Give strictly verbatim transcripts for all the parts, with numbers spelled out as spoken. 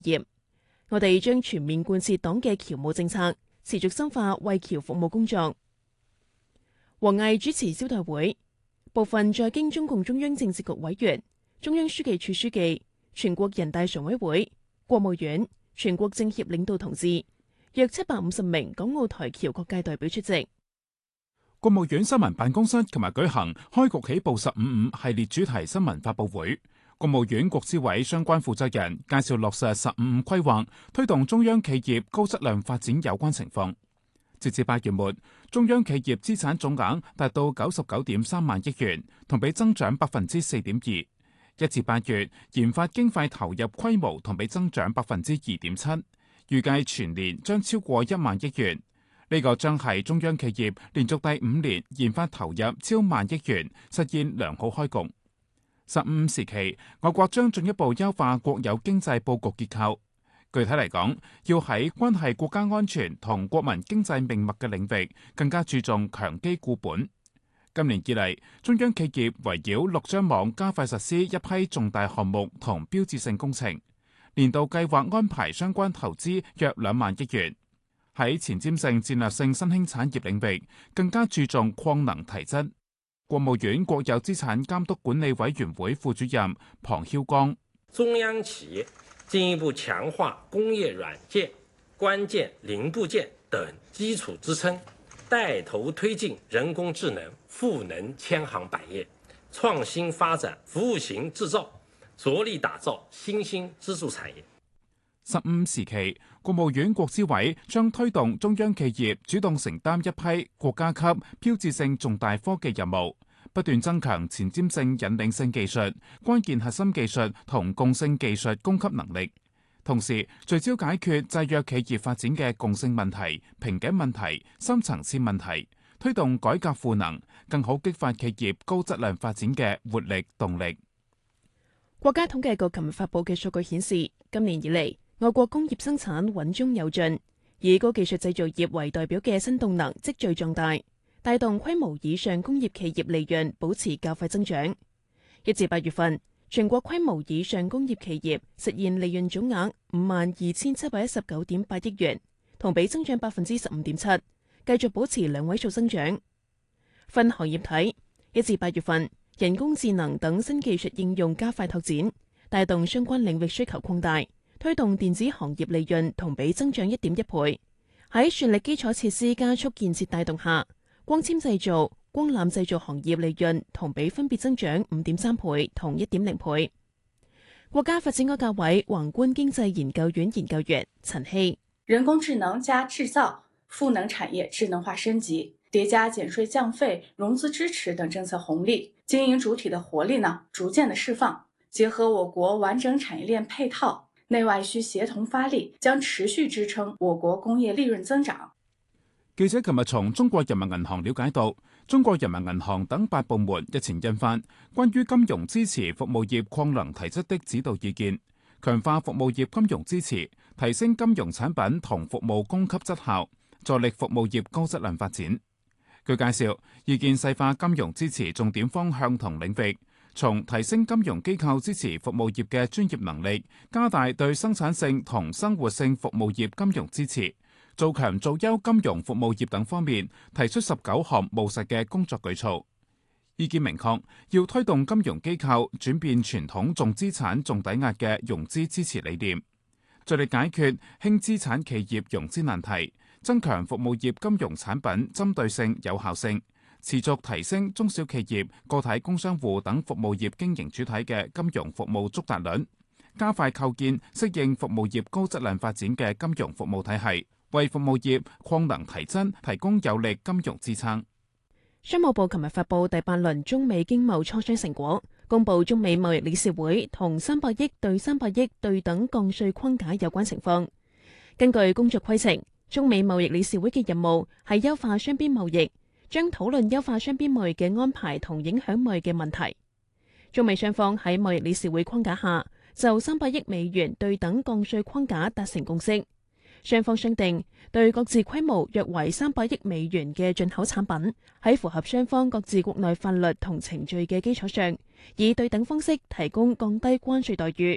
業。我哋將全面貫徹黨嘅僑務政策，持續深化為僑服務工作。王毅主持招待會，部分在京中共中央政治局委員、中央書記處書記、全國人大常委會、國務院、全國政協領導同志，約七百五十名港澳台僑各界代表出席。 國務院新聞辦公室琴日舉行開局起步十五五系列主題新聞發佈會，國務院國資委相關負責人介紹落實十五五規劃推動中央企業高質量發展有關情況。截至八月末，中央企業資產總額達到九十九點三萬億元，同比增長百分之四點二。一至八月，研發經費投入規模同比增長百分之二點七，預計全年將超過一萬億元。呢個將係中央企業連續第五年研發投入超萬億元，實現良好開局。十五時期，我國將進一步優化國有經濟佈局結構。具體嚟講，要喺關係國家安全同國民經濟命脈嘅領域，更加注重強基固本。今年以嚟，中央企業圍繞六張網加快實施一批重大項目同標誌性工程，年度計劃安排相關投資約兩萬億元。喺前瞻性戰略性新興產業領域，更加注重擴能提質。國務院國有資產監督管理委員會副主任龐囂光： 中央企業進一步強化工業軟件、關鍵零部件等基礎支撐，帶頭推進人工智能、賦能千行百業，創新發展服務型製造，着力打造新興支柱產業。 十五時期，國務院國資委將推動中央企業主動承擔一批國家級標誌性重大科技任務，不斷增強前瞻性引領性技術、關鍵核心技術同共性技術供給能力，同時聚焦解決制約企業發展嘅共性問題、瓶頸問題、深層次問題，推動改革賦能，更好激發企業高質量發展嘅活力動力。 國家統計局琴日發佈嘅數據顯示，今年以嚟，我國工業生產穩中有進，以高技術製造業為代表嘅新動能積聚壯大，帶動規模以上工業企業利潤保持較快增長。一至八月份，全國規模以上工業企業實現利潤總額五萬二千七百一十九點八億元，同比增長百分之十五點七，繼續保持兩位數增長。分行業睇，一至八月份，人工智能等新技術應用加快拓展，帶動相關領域需求擴大，推動電子行業利潤同比增長一點一倍。喺全力基礎設施加速建設帶動下，光纖製造、光纜製造行業利潤同比分別增長五點三倍同一點零倍。國家發展改革委宏觀經濟研究院研究員陳希： 人工智能加製造、賦能產業智能化升級，疊加減稅降費、融資支持等政策紅利，經營主體的活力呢逐漸的釋放。結合我國完整產業鏈配套，內外需協同發力，將持續支撐我國工業利潤增長。 記者琴日從中國人民銀行了解到，中國人民銀行等八部門日前印發關於金融支持服務業擴能提質的指導意見，強化服務業金融支持，提升金融產品同服務供給質效，助力服務業高質量發展。據介紹，意見細化金融支持重點方向同領域，從提升金融機構支持服務業嘅專業能力，加大對生產性同生活性服務業金融支持，做強做優金融服務業等方面，提出十九項務實嘅工作舉措。意見明確，要推動金融機構轉變傳統重資產重抵押嘅融資支持理念，致力解決輕資產企業融資難題，增強服務業金融產品針對性有效性，持續提升中小企業、個體工商戶等服務業經營主體嘅金融服務觸達率，加快構建適應服務業高質量發展嘅金融服務體系，為服務業擴能提質提供有力金融支撐。 商務部琴日發布第八輪中美經貿磋商成果，公布中美貿易理事會同三百億對三百億對等降稅框架有關情況。根據工作規程，中美貿易理事會嘅任務係優化雙邊貿易，將討論優化雙邊貿易嘅安排同影響貿易嘅問題。中美雙方喺貿易理事會框架下，就三百億美元對等降稅框架達成共識。雙方商定，對各自規模約為三百億美元嘅進口產品，喺符合雙方各自國內法律同程序嘅基礎上，以對等方式提供降低關稅待遇，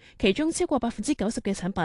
其中超過百分之九十嘅產品